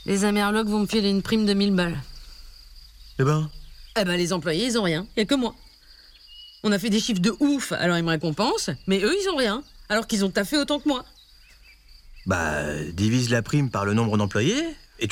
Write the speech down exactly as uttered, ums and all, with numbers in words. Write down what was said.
Les Amerlocs vont me filer une prime de mille balles. Eh ben Eh ben, les employés, ils ont rien. Y a que moi. On a fait des chiffres de ouf, alors ils me récompensent, mais eux, ils ont rien, alors qu'ils ont taffé autant que moi. Bah, divise la prime par le nombre d'employés.